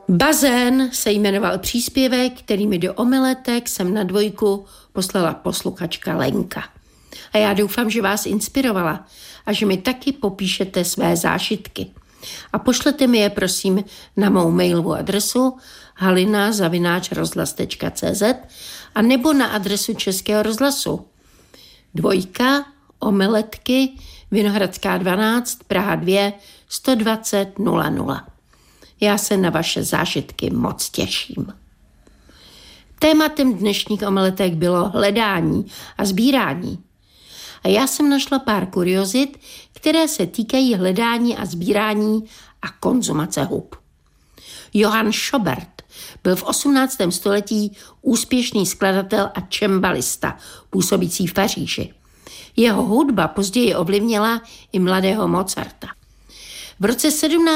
Bazén se jmenoval příspěvek, který mi do omeletek jsem na 2 poslala posluchačka Lenka. A já doufám, že vás inspirovala a že mi taky popíšete své zážitky. A pošlete mi je prosím na mou mailovou adresu halina@rozhlas.cz a nebo na adresu Českého rozhlasu 2 Omeletky, Vinohradská 12, Praha 2, 120 00. Já se na vaše zážitky moc těším. Tématem dnešních omeletek bylo hledání a sbírání. A já jsem našla pár kuriozit, které se týkají hledání a sbírání a konzumace hub. Johann Schobert byl v 18. století úspěšný skladatel a cembalista, působící v Paříži. Jeho hudba později ovlivnila i mladého Mozarta. V roce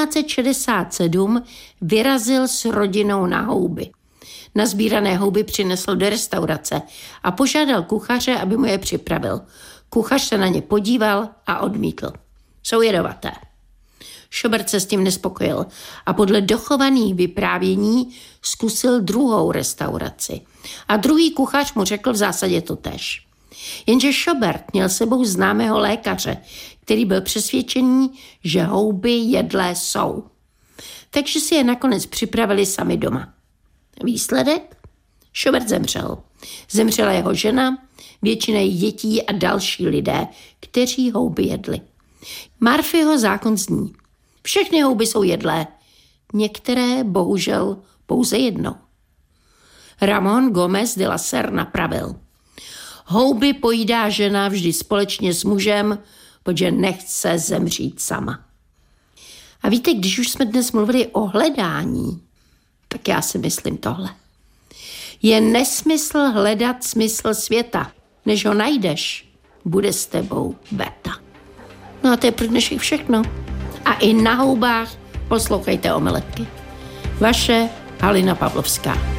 1767 vyrazil s rodinou na houby. Nazbírané houby přinesl do restaurace a požádal kuchaře, aby mu je připravil. Kuchař se na ně podíval a odmítl. Jsou jedovaté. Schobert se s tím nespokojil a podle dochovaných vyprávění zkusil druhou restauraci. A druhý kuchař mu řekl v zásadě totéž. Jenže Schobert měl sebou známého lékaře, který byl přesvědčený, že houby jedlé jsou. Takže si je nakonec připravili sami doma. Výsledek? Schobert zemřel. Zemřela jeho žena, většina jejich dětí a další lidé, kteří houby jedli. Murphyho zákon zní. Všechny houby jsou jedlé, některé bohužel pouze jednou. Ramon Gómez de la Serre napravil. Houby pojídá žena vždy společně s mužem, protože nechce zemřít sama. A víte, když už jsme dnes mluvili o hledání, tak já si myslím tohle. Je nesmysl hledat smysl světa. Než ho najdeš, bude s tebou beta. No a to je pro dnešek všechno. A i na houbách poslouchejte omeletky. Vaše Halina Pavlovská.